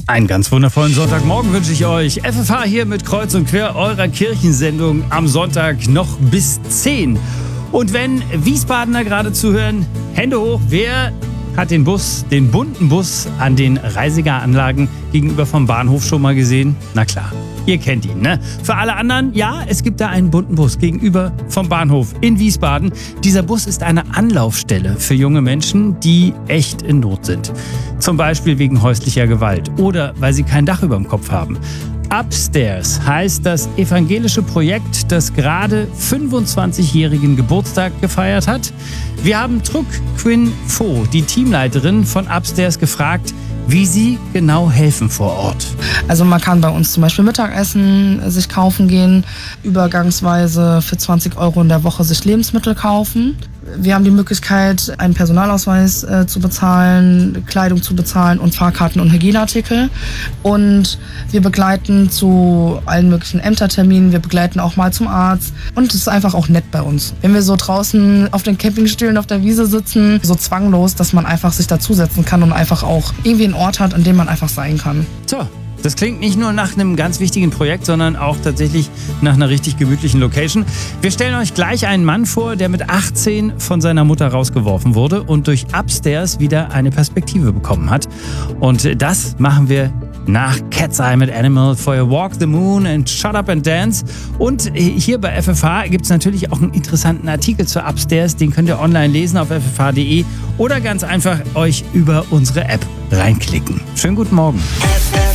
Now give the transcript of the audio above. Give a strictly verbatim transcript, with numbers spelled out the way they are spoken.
Einen ganz wundervollen Sonntagmorgen wünsche ich euch. F F H hier mit Kreuz und Quer, eurer Kirchensendung am Sonntag noch bis zehn. Und wenn Wiesbadener gerade zuhören, Hände hoch, wer hat den Bus, den bunten Bus an den Reisiger Anlagen gegenüber vom Bahnhof schon mal gesehen? Na klar, ihr kennt ihn, ne? Für alle anderen, ja, es gibt da einen bunten Bus gegenüber vom Bahnhof in Wiesbaden. Dieser Bus ist eine Anlaufstelle für junge Menschen, die echt in Not sind. Zum Beispiel wegen häuslicher Gewalt oder weil sie kein Dach über dem Kopf haben. Upstairs heißt das evangelische Projekt, das gerade fünfundzwanzigjährigen Geburtstag gefeiert hat. Wir haben Truc Quinn Pho, die Teamleiterin von Upstairs, gefragt, wie sie genau helfen vor Ort. Also man kann bei uns zum Beispiel Mittagessen sich kaufen gehen, übergangsweise für zwanzig Euro in der Woche sich Lebensmittel kaufen. Wir haben die Möglichkeit, einen Personalausweis äh, zu bezahlen, Kleidung zu bezahlen und Fahrkarten und Hygieneartikel. Und wir begleiten zu allen möglichen Ämterterminen, wir begleiten auch mal zum Arzt. Und es ist einfach auch nett bei uns. Wenn wir so draußen auf den Campingstühlen auf der Wiese sitzen, so zwanglos, dass man einfach sich dazusetzen kann und einfach auch irgendwie einen Ort hat, an dem man einfach sein kann. So. Das klingt nicht nur nach einem ganz wichtigen Projekt, sondern auch tatsächlich nach einer richtig gemütlichen Location. Wir stellen euch gleich einen Mann vor, der mit achtzehn von seiner Mutter rausgeworfen wurde und durch Upstairs wieder eine Perspektive bekommen hat. Und das machen wir nach Cat's Eye mit Animal for a Walk the Moon and Shut Up and Dance. Und hier bei F F H gibt es natürlich auch einen interessanten Artikel zu Upstairs. Den könnt ihr online lesen auf f f h punkt d e oder ganz einfach euch über unsere App reinklicken. Schönen guten Morgen. F F